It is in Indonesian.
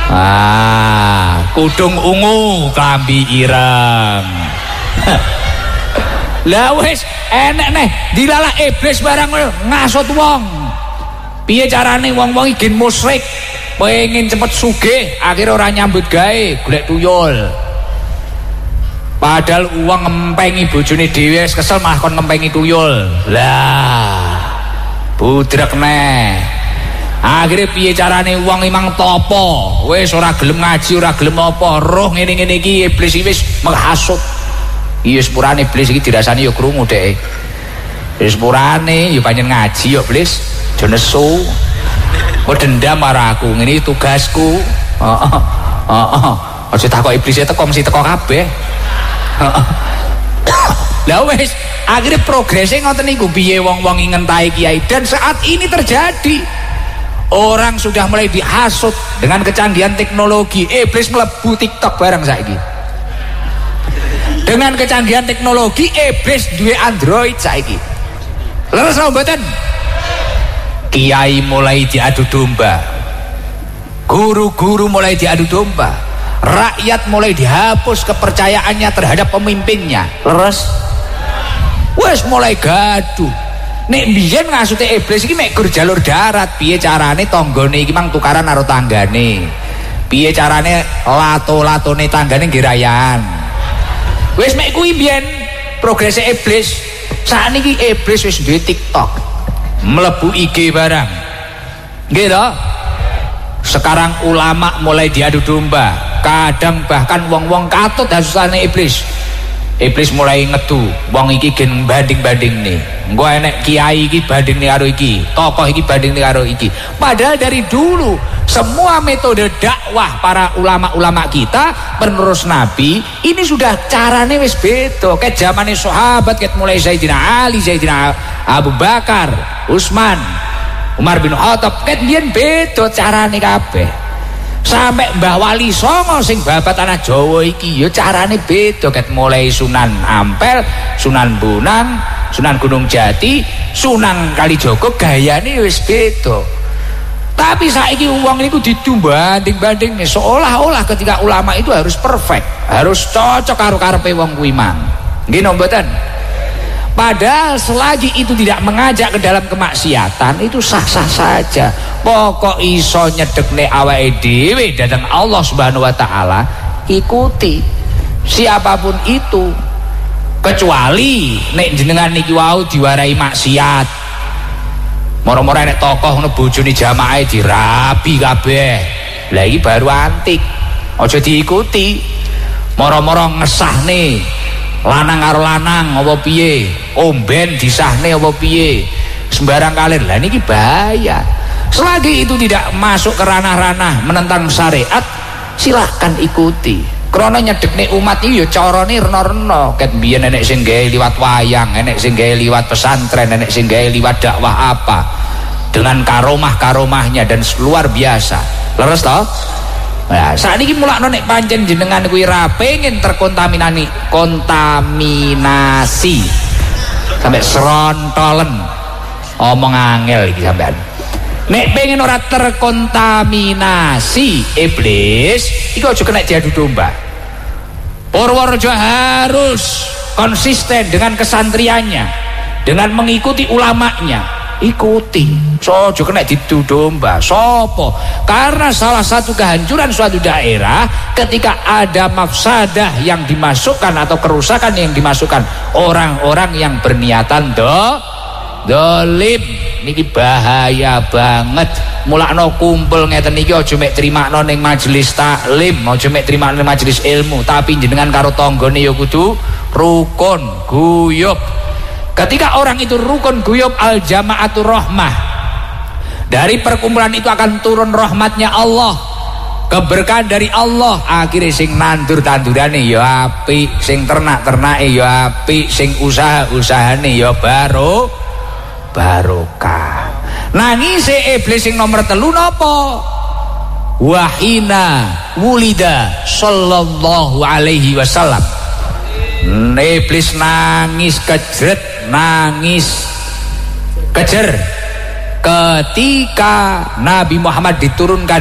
Kudung ungu klambi ireng. Lah wis enek neh dilalah iblis barang ngasut wong. Piye carane wong-wong iki musyrik pengen cepet sugih akhirnya orang nyambut gawe golek tuyul. Padahal uang ngempengi bojone dhewe wis kesel malah kon ngempengi tuyul. Lah budrek neh. Akhirnya piye carane wong imang topo wis ora gelem ngaji ora gelem apa roh ngene-ngene iki iblis iki wis menghasut. Iya sepurane iblis iki dirasani ya krungu dhek. Wis sepurane ya pancen ngaji ya iblis aja nesu. Kok dendam marah aku ngene tugasku. Heeh. Aja takok iblis teko mesti teko kabeh. Lah wis akhirnya progresnya ngoten niku piye wong-wong ngentahi kiai dan saat ini terjadi. Orang sudah mulai dihasut dengan kecanggihan teknologi. Iblis mlebu TikTok bareng saiki. Dengan kecanggihan teknologi iblis duwe Android saiki. Leres apa mboten? Kiai mulai diadu domba. Guru-guru mulai diadu domba. Rakyat mulai dihapus kepercayaannya terhadap pemimpinnya. Leres? Wes mulai gaduh. Nek biyen ngasute iblis iki mek gur jalur darat, piye carane tanggane iki mang tukaran karo tanggane. Piye carane lato-latone tanggane ngirayan. Wis mek kuwi biyen progrese iblis. Sakniki iblis wis duwe TikTok. Mlebu IG barang. Nggih to? Sekarang ulama mulai diadu domba. Kadang bahkan wong-wong katut hasusane iblis. Iblis mulai ngedu wong iki gen banding-banding nih. Engko enek kiai iki banding nih karo iki, tokoh iki banding nih karo iki. Padahal dari dulu semua metode dakwah para ulama-ulama kita penerus Nabi ini sudah carane wis beda. Kayak zamane sahabat ket mulai Sayyidina Ali, Sayyidina Abu Bakar, Utsman, Umar bin Khattab ket biyen beda carane kabeh. Sampai Mbah Wali Songo sing babat tanah Jawa iki ya carane beda ket mulai Sunan Ampel, Sunan Bonang, Sunan Gunung Jati, Sunan Kalijogo gayane wis beda. Tapi saiki wong niku ditumbanding-banding nih seolah-olah ketika ulama itu harus perfect, harus cocok karo karepe wong kuwi mang. Nggih napa mboten? Padahal selagi itu tidak mengajak ke dalam kemaksiatan itu sah-sah saja. Pokok iso nyedekne awake dhewe datang Allah Subhanahu wa taala, ikuti siapapun itu. Kecuali nek jenengan niki wau diwarai maksiat. Moro-moro nek tokoh ngono bojone jamaah dirabi kabeh. Lah iki baru antik. Aja diikuti. Moro-moro ngesahne lanang karo lanang apa piye, omben disahne apa piye, sembarang kalir. Lah niki bahaya. Selagi itu tidak masuk ke ranah-ranah menentang syariat, silahkan ikuti. Krana nyedekne umat iki ya carane rena-rena. Ket biyen enek sing gawe liwat wayang, enek sing gawe liwat pesantren, enek sing gawe liwat dakwah apa. Dengan karomah-karomahnya dan luar biasa. Leres toh? Nah, saat ini mulakno nek pancen jenengan kuwi ra pengen kontaminasi sampai serontolen omong angel iki sampean. Nek pengen ora terkontaminasi iblis iku aja kena diadu domba. Purworejo harus konsisten dengan kesantriannya, dengan mengikuti ulamanya. Ikuti, sojo kena diadu domba. Sopo? Karena salah satu kehancuran suatu daerah ketika ada mafsadah yang dimasukkan atau kerusakan yang dimasukkan orang-orang yang berniatan dolim. Niki bahaya banget. Mulakno kumpul ngeten niki aja mek trimakno ning majelis taklim, aja mek trimakno ning majelis ilmu, tapi jenengan karo tanggane ya kudu rukun guyub. Ketika orang itu rukun guyub al jamaatur rahmah, dari perkumpulan itu akan turun rahmatnya Allah, keberkahan dari Allah. Akhirnya sing nandur tandurane ya apik, sing ternak-ternake ya apik, sing usaha-usahane ya barokah. Nangis iblis sing nomor 3 napa? Wahina wulida sallallahu alaihi wasallam. Iblis nangis kejret, nangis kejer ketika Nabi Muhammad diturunkan